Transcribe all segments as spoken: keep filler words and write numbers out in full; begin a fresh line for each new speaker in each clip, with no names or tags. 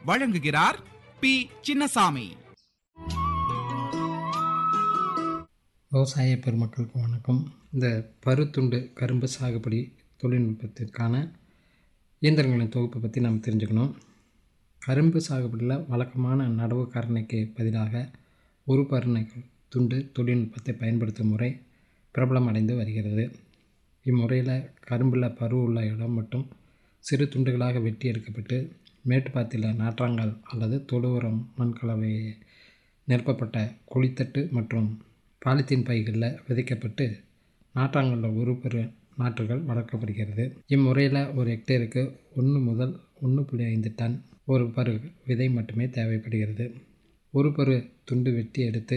வழங்குகிறார் பி சின்னசாமி.
விவசாய பெருமக்களுக்கு வணக்கம். இந்த பருத்துண்டு கரும்பு சாகுபடி தொழில்நுட்பத்திற்கான இயந்திரங்களின் தொகுப்பை பற்றி நாம் தெரிஞ்சுக்கணும். கரும்பு சாகுபடியில் வழக்கமான நடவு கரணைக்கு பதிலாக ஒரு பருணை துண்டு தொழில்நுட்பத்தை பயன்படுத்தும் முறை பிரபலம் அடைந்து வருகிறது. இம்முறையில் கரும்பில் பரு உள்ள இடம் மட்டும் சிறு துண்டுகளாக வெட்டி எடுக்கப்பட்டு மேட்டுப்பாத்தியில் நாற்றாங்கால் அல்லது தொழு உரம் மண்கலவையை நிரப்பப்பட்ட குழித்தட்டு மற்றும் பாலித்தீன் பைகளில் விதைக்கப்பட்டு நாற்றாங்கல்ல ஒரு பெரு நாற்றுகள் வளர்க்கப்படுகிறது. இம்முறையில் ஒரு ஹெக்டேருக்கு ஒன்று முதல் ஒன்று புள்ளி ஐந்து டன் ஒரு பரு விதை மட்டுமே தேவைப்படுகிறது. ஒரு பரு துண்டு வெட்டி எடுத்து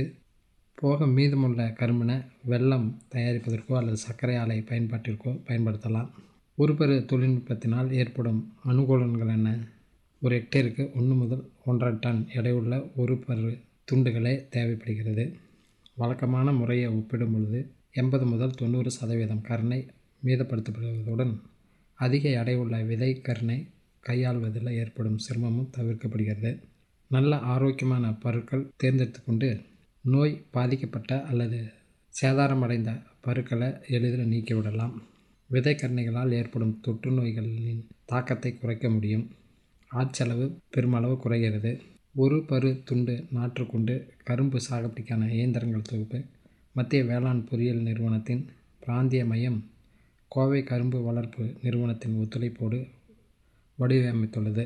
போக மீதமுள்ள கரும்பினை வெல்லம் தயாரிப்பதற்கோ அல்லது சர்க்கரை ஆலை பயன்பாட்டிற்கோ பயன்படுத்தலாம். ஒரு பரு தொழில்நுட்பத்தினால் ஏற்படும் அனுகூலங்கள் என்ன? ஒரு ஹெக்டேருக்கு ஒன்று முதல் ஒன்றரை டன் எடையுள்ள ஒரு பரு துண்டுகளே தேவைப்படுகிறது. வழக்கமான முறையை ஒப்பிடும் பொழுது எண்பது முதல் தொண்ணூறு சதவீதம் கருணை மீதப்படுத்தப்படுவதுடன் அதிக எடையுள்ள விதை கருணை கையாள்வதில் ஏற்படும் சிரமமும் தவிர்க்கப்படுகிறது. நல்ல ஆரோக்கியமான பருக்கள் தேர்ந்தெடுத்து கொண்டு நோய் பாதிக்கப்பட்ட அல்லது சேதாரமடைந்த பருக்களை எளிதில் நீக்கிவிடலாம். விதை கருணைகளால் ஏற்படும் தொற்று நோய்களின் தாக்கத்தை குறைக்க முடியும். ஆட்செலவு பெருமளவு குறைகிறது. ஒரு பரு துண்டு நாற்று கொண்டு கரும்பு சாகுபடிக்கான இயந்திரங்கள் தொகுப்பு மத்திய வேளாண் பொறியியல் நிறுவனத்தின் பிராந்திய மையம் கோவை கரும்பு வளர்ப்பு நிறுவனத்தின் ஒத்துழைப்போடு வடிவமைத்துள்ளது.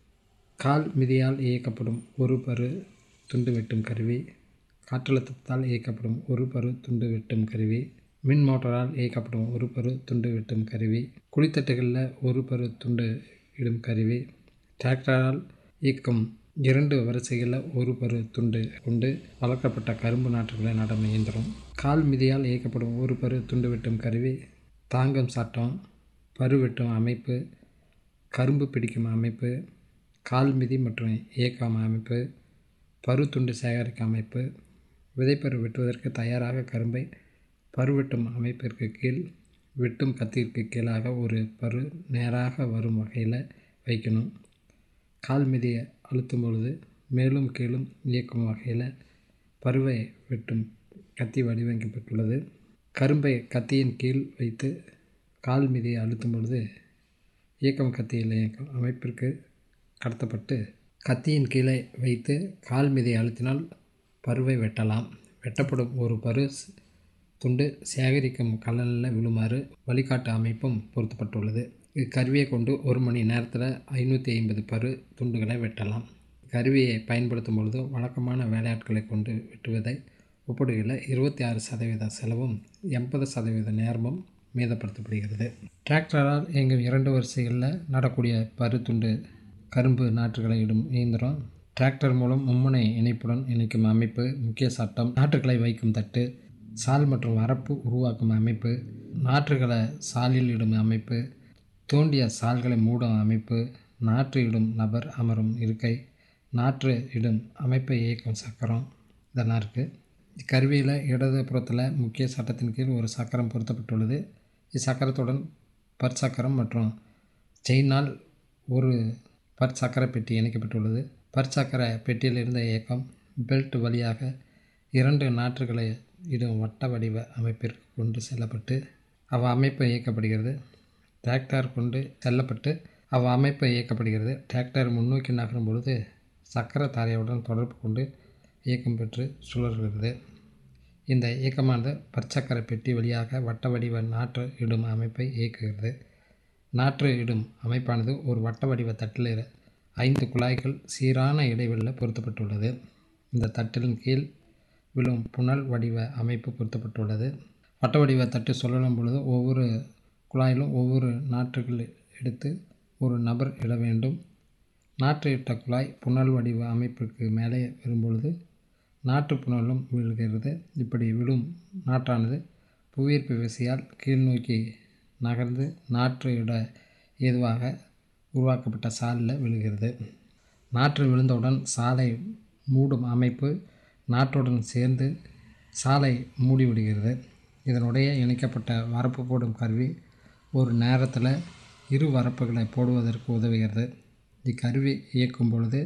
கால் மிதியால் இயக்கப்படும் ஒரு பரு துண்டு வெட்டும் கருவி, காற்றழுத்தத்தால் இயக்கப்படும் ஒரு பரு துண்டு வெட்டும் கருவி, மின் மோட்டாரால் இயக்கப்படும் ஒரு பரு துண்டு வெட்டும் கருவி, குழித்தட்டுகளில் ஒரு பரு துண்டு இடும் கருவி, டிராக்டரால் இயக்கும் இரண்டு வரிசைகளில் ஒரு பரு துண்டு கொண்டு வளர்க்கப்பட்ட கரும்பு நாற்றுகளை நடும் இயந்திரம், கால் மிதியால் இயக்கப்படும் ஒரு பரு துண்டு வெட்டும் கருவி, தாங்கும் சட்டம், பரு வெட்டும் அமைப்பு, கரும்பு பிடிக்கும் அமைப்பு, கால் மிதி மற்றும் இயக்கம் அமைப்பு, பரு துண்டு சேகரிக்கும் அமைப்பு, விதைப்பரு வெட்டுவதற்கு தயாராக கரும்பை பருவெட்டும் அமைப்பிற்கு கீழ் வெட்டும் கத்திற்கு கீழாக ஒரு பரு நேராக வரும் வகையில் வைக்கணும். கால் மிதியை அழுத்தும் பொழுது மேலும் கீழும் இயக்கும் வகையில் பருவை வெட்டும் கத்தி வடிவமைக்கப்பட்டுள்ளது. கரும்பை கத்தியின் கீழ் வைத்து கால் மிதியை அழுத்தும் பொழுது இயக்கம் கத்தியில் இயக்கும் அமைப்பிற்கு கடத்தப்பட்டு கத்தியின் கீழே வைத்து கால் மிதியை அழுத்தினால் பருவை வெட்டலாம். வெட்டப்படும் ஒரு பரு துண்டு சேகரிக்கும் கலனில் விழுமாறு வழிகாட்டு அமைப்பும் பொருத்தப்பட்டுள்ளது. இக்கருவியை கொண்டு ஒரு மணி நேரத்தில் ஐநூற்றி ஐம்பது பரு துண்டுகளை வெட்டலாம். கருவியை பயன்படுத்தும் பொழுது வழக்கமான வேலையாட்களை கொண்டு வெட்டுவதை ஒப்பிடுகையில் இருபத்தி ஆறு சதவீத செலவும் எண்பது சதவீத நேரமும் மீதப்படுத்தப்படுகிறது. டிராக்டரால் இயங்கும் இரண்டு வரிசைகளில் நடக்கூடிய பரு துண்டு கரும்பு நாற்றுகளை இடும் இயந்திரம், டிராக்டர் மூலம் மும்முனை இணைப்புடன் இணைக்கும் அமைப்பு, முக்கிய சட்டம், நாற்றுகளை வைக்கும் தட்டு, சால் மற்றும் வரப்பு உருவாக்கும் அமைப்பு, நாற்றுகளை சாலில் இடும் அமைப்பு, தோண்டிய சால்களை மூடும் அமைப்பு, நாற்று இடும் நபர் அமரும் இருக்கை, நாற்று இடும் அமைப்பை இயக்கும் சக்கரம் இதெல்லாம் இருக்குது. இக்கருவியில் இடது புறத்தில் முக்கிய சட்டத்தின் கீழ் ஒரு சக்கரம் பொருத்தப்பட்டுள்ளது. இச்சக்கரத்துடன் பற்சக்கரம் மற்றும் செயினால் ஒரு பற்சக்கர பெட்டி இணைக்கப்பட்டுள்ளது. பற்சக்கர பெட்டியில் இருந்த இயக்கம் பெல்ட் வழியாக இரண்டு நாற்றுகளை இடும் வட்ட வடிவ அமைப்பிற்கு கொண்டு செல்லப்பட்டு அவ் அமைப்பு இயக்கப்படுகிறது. டிராக்டர் கொண்டு செல்லப்பட்டு அவ் அமைப்பு இயக்கப்படுகிறது. டிராக்டர் முன்னோக்கி நகரும் பொழுது சக்கர தாரையுடன் தொடர்பு கொண்டு இயக்கம் பெற்று சுழல்கிறது. இந்த இயக்கமானது பற்சக்கர பெட்டி வழியாக வட்ட வடிவ நாற்று இடும் அமைப்பை இயக்குகிறது. நாற்று இடும் அமைப்பானது ஒரு வட்ட வடிவ தட்டில் ஐந்து குழாய்கள் சீரான இடைவெளியில் பொருத்தப்பட்டுள்ளது. இந்த தட்டின் கீழ் விழும் புனல் வடிவ அமைப்பு பொருத்தப்பட்டுள்ளது. வட்ட வடிவ தட்டு சுழலும் பொழுது ஒவ்வொரு குழாயிலும் ஒவ்வொரு நாற்றுகள் எடுத்து ஒரு நபர் இட வேண்டும். நாற்று இட்ட குழாய் புனல் வடிவ அமைப்பிற்கு மேலே வரும்பொழுது நாற்று புனலும் விழுகிறது. இப்படி விழும் நாற்றானது புவியீர்ப்பு விசையால் கீழ்நோக்கி நகர்ந்து நாற்று இட ஏதுவாக உருவாக்கப்பட்ட சாலில் விழுகிறது. நாற்று விழுந்தவுடன் சாலை மூடும் அமைப்பு நாற்றுடன் சேர்ந்து சாலை மூடிவிடுகிறது. இதனுடைய இணைக்கப்பட்ட வரப்பு போடும் கருவி ஒரு நேரத்தில் இரு வரப்புகளை போடுவதற்கு உதவுகிறது. இக்கருவி இயக்கும் பொழுது